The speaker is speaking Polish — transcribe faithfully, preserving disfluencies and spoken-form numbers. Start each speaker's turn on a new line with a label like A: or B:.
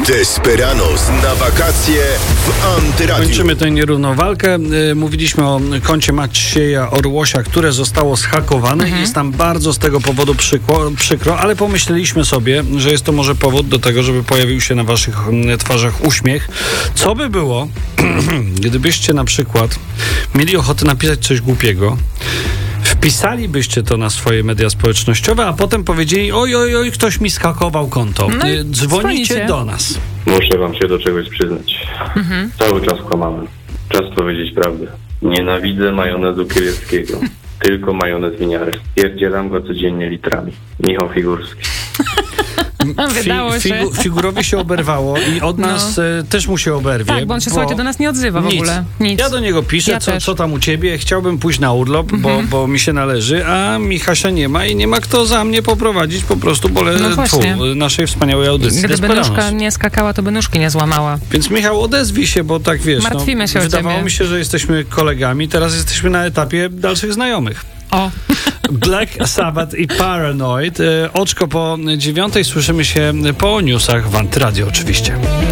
A: Desperados na wakacje w Antyradiu.
B: Kończymy tę nierówną walkę. Mówiliśmy o koncie Macieja Orłosia, które zostało zhakowane. Mhm. Jest nam bardzo z tego powodu przykro, przykro, ale pomyśleliśmy sobie, że jest to może powód do tego, żeby pojawił się na waszych twarzach uśmiech. Co by było, gdybyście na przykład mieli ochotę napisać coś głupiego, wpisalibyście to na swoje media społecznościowe, a potem powiedzieli: oj, oj, oj, ktoś mi skakował konto. No Dzwonicie
C: dzwonicie
B: do nas.
D: Muszę wam się do czegoś przyznać. Mhm. Cały czas kłamamy. Czas powiedzieć prawdę. Nienawidzę majonezu kielskiego. Tylko majonez winiary. Pierdzielam go codziennie litrami. Michał Figurski.
C: Wydało
B: Fi,
C: się.
B: figu, figurowi się oberwało i od
C: No.
B: nas e, też mu się oberwie.
C: Tak, bo on się, słuchajcie, do nas nie odzywa w
B: nic.
C: ogóle. Nic.
B: Ja do niego piszę,
C: Ja
B: co, co tam u ciebie. Chciałbym pójść na urlop,
C: Mhm.
B: bo, bo mi się należy, a Michasia nie ma i nie ma kto za mnie poprowadzić po prostu bole
C: No właśnie.
B: tfu, naszej wspaniałej audycji.
C: Gdyby
B: Desperados.
C: nóżka nie skakała, to by nóżki nie złamała.
B: Więc Michał, odezwij się, bo tak wiesz,
C: Martwimy
B: no,
C: się o
B: wydawało
C: ciebie.
B: mi się, że jesteśmy kolegami, teraz jesteśmy na etapie dalszych znajomych.
C: O.
B: Black Sabbath i Paranoid. E, oczko po dziewiątej, słyszymy się po newsach w Antyradiu oczywiście.